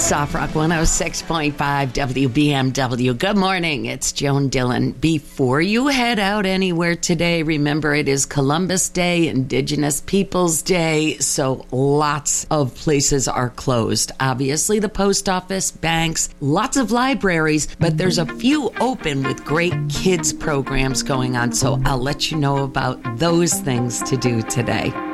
Soft Rock 106.5 WBMW. Good morning. It's Joan Dillon. Before you head out anywhere today, remember it is Columbus Day, Indigenous Peoples Day, so lots of places are closed. Obviously, the post office, banks, lots of libraries, but there's a few open with great kids programs going on, so I'll let you know about those things to do today.